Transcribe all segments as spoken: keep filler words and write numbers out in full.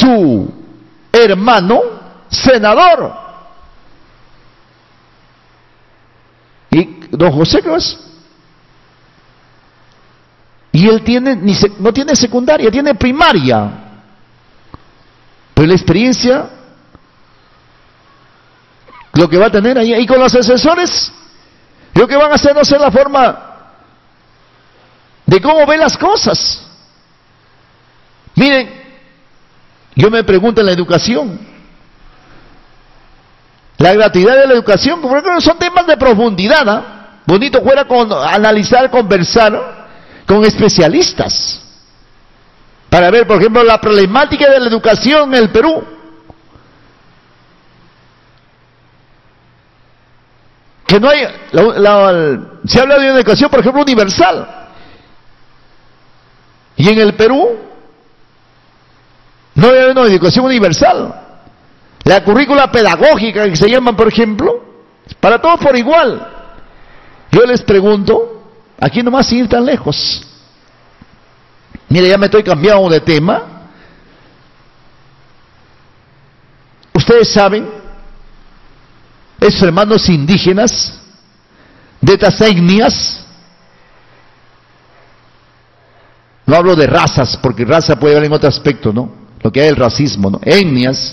su hermano senador. ¿Y don José qué es? Y él tiene, ni se, no tiene secundaria, tiene primaria. Pero la experiencia, lo que va a tener ahí, y con los asesores, lo que van a hacer no sé la forma de cómo ven las cosas. Miren, yo me pregunto en la educación, la gratuidad de la educación, porque son temas de profundidad, ¿eh? Bonito fuera con analizar, conversar con especialistas para ver, por ejemplo, la problemática de la educación en el Perú. Que no hay, la, la, se habla de una educación, por ejemplo, universal, y en el Perú no hay una educación universal. La currícula pedagógica que se llama, por ejemplo, para todos por igual. Yo les pregunto, aquí nomás sin ir tan lejos. Mire, ya me estoy cambiando de tema. Ustedes saben, esos hermanos indígenas de estas etnias, no hablo de razas, porque raza puede haber en otro aspecto, ¿no? Lo que hay el racismo, ¿no? Etnias,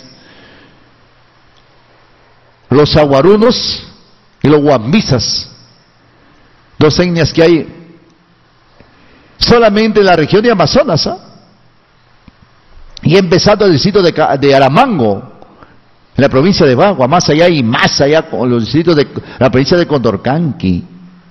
los aguarunos y los guambisas, dos etnias que hay solamente en la región de Amazonas, ¿eh? Y empezando el distrito de, de Aramango, en la provincia de Bagua, más allá y más allá con los distritos de la provincia de Condorcanqui.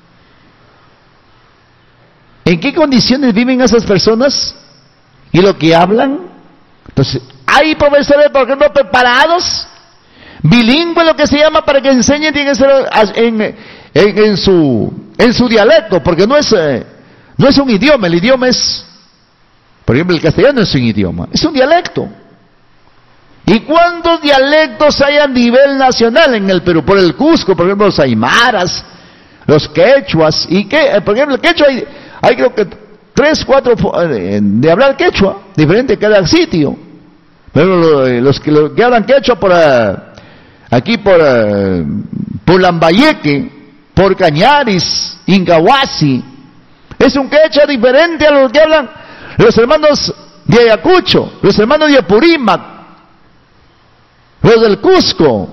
¿En qué condiciones viven esas personas? ¿Y lo que hablan? Entonces, hay profesores, por ejemplo, preparados, bilingües, lo que se llama, para que enseñen, tienen que ser en, en, en, su, en su dialecto, porque no es, eh, no es un idioma, el idioma es, por ejemplo, el castellano es un idioma, es un dialecto. ¿Y cuántos dialectos hay a nivel nacional en el Perú? Por el Cusco, por ejemplo, los aymaras, los quechuas, y que, por ejemplo, el quechua hay, hay creo que tres, cuatro de hablar quechua, diferente cada sitio. Pero los que, los que hablan quechua por aquí por, por Lambayeque, por Cañaris, Incahuasi, es un quechua diferente a los que hablan los hermanos de Ayacucho, los hermanos de Apurímac, los del Cusco.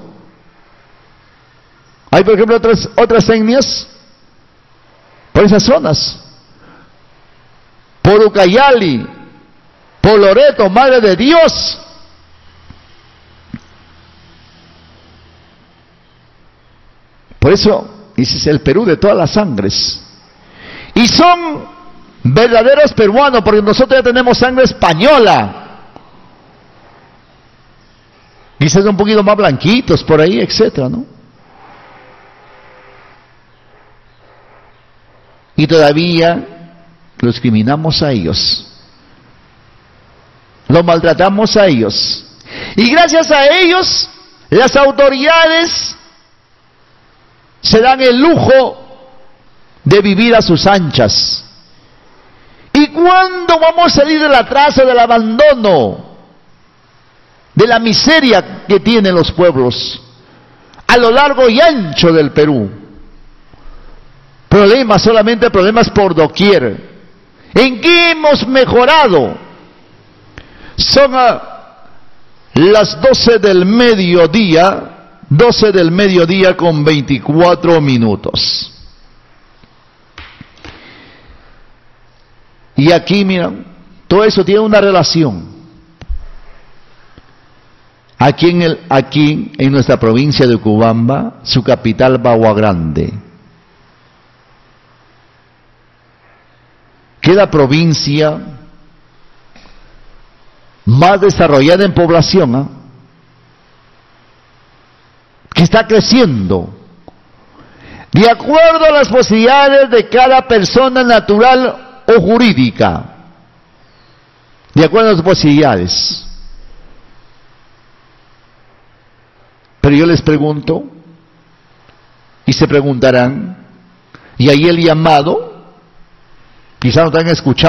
Hay, por ejemplo, otras, otras etnias por esas zonas, por Ucayali, por Loreto, Madre de Dios. Por eso, ese es el Perú de todas las sangres. Y son verdaderos peruanos, porque nosotros ya tenemos sangre española. Quizás un poquito más blanquitos por ahí, etcétera, ¿no? Y todavía los discriminamos a ellos, los maltratamos a ellos, y gracias a ellos las autoridades se dan el lujo de vivir a sus anchas. ¿Y cuándo vamos a salir del atraso, del abandono, de la miseria que tienen los pueblos a lo largo y ancho del Perú? Problemas, solamente problemas por doquier. ¿En qué hemos mejorado? Son a las doce del mediodía, doce del mediodía con veinticuatro minutos. Y aquí, miren, todo eso tiene una relación. Aquí en, el, aquí en nuestra provincia de Cubamba, su capital, Bagua Grande, que es la provincia más desarrollada en población, ¿eh? que está creciendo de acuerdo a las posibilidades de cada persona natural o jurídica, de acuerdo a las posibilidades. Pero yo les pregunto, y se preguntarán, y ahí el llamado, quizás no están escuchando,